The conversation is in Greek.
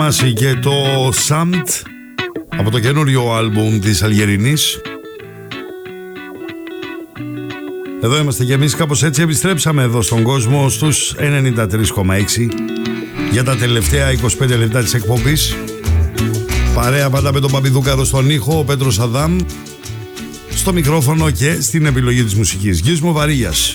Και το Samt από το καινούριο άλμπουμ της Αλγερινής. Εδώ είμαστε και εμείς, κάπως έτσι επιστρέψαμε εδώ στον κόσμο στους 93,6 για τα τελευταία 25 λεπτά της εκπομπής. Παρέα πάντα με τον Παπιδούκα εδώ στον ήχο, ο Πέτρος Αδάμ στο μικρόφωνο και στην επιλογή της μουσικής. Γκίσμο Βαρύγιας.